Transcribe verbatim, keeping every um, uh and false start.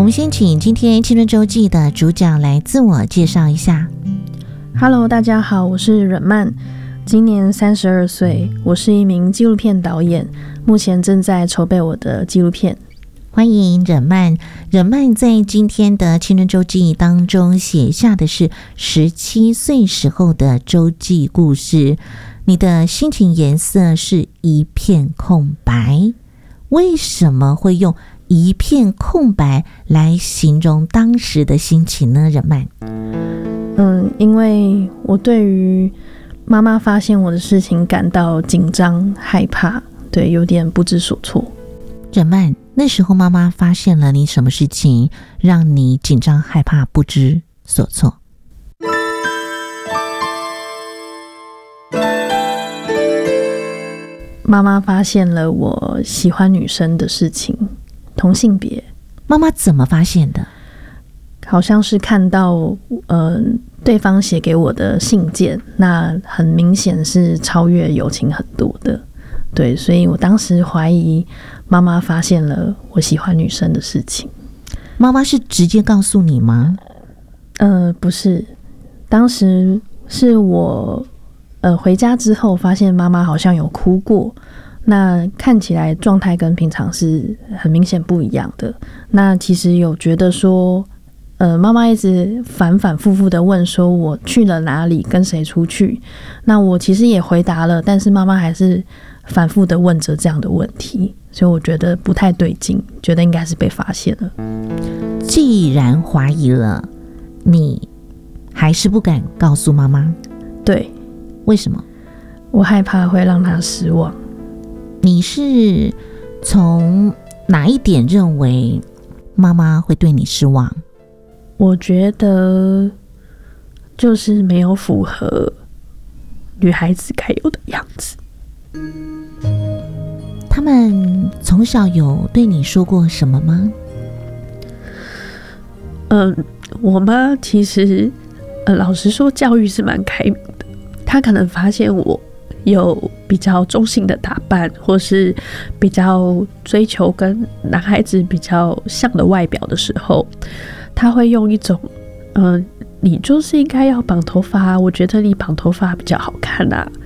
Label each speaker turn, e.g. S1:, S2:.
S1: 我们先请今天青春周记的主角来自我介绍一下。
S2: Hello， 大家好，我是忍曼，今年三十二岁，我是一名纪录片导演，目前正在筹备我的纪录片。
S1: 欢迎忍曼。忍曼在今天的青春周记当中写下的是十七岁时候的周记故事。你的心情颜色是一片空白，为什么会用一片空白来形容当时的心情呢？忍曼。
S2: 嗯，因为我对于妈妈发现我的事情感到紧张害怕，对，有点不知所措。
S1: 忍曼，那时候妈妈发现了你什么事情让你紧张害怕不知所措？
S2: 妈妈发现了我喜欢女生的事情，同性别。
S1: 妈妈怎么发现的？
S2: 好像是看到呃对方写给我的信件，那很明显是超越友情很多的。对，所以我当时怀疑妈妈发现了我喜欢女生的事情。
S1: 妈妈是直接告诉你吗？
S2: 呃，不是，当时是我呃回家之后发现妈妈好像有哭过，那看起来状态跟平常是很明显不一样的。那其实有觉得说，呃，妈妈一直反反复复的问说我去了哪里，跟谁出去。那我其实也回答了，但是妈妈还是反复的问着这样的问题，所以我觉得不太对劲，觉得应该是被发现了。
S1: 既然怀疑了，你还是不敢告诉妈妈？
S2: 对。
S1: 为什么？
S2: 我害怕会让她失望。
S1: 你是从哪一点认为妈妈会对你失望？
S2: 我觉得就是没有符合女孩子该有的样子。
S1: 他们从小有对你说过什么吗？
S2: 嗯，我妈其实呃，老实说教育是蛮开明的，她可能发现我有比较中性的打扮，或是比较追求跟男孩子比较像的外表的时候，她会用一种嗯、呃，你就是应该要绑头发，我觉得你绑头发比较好看啊，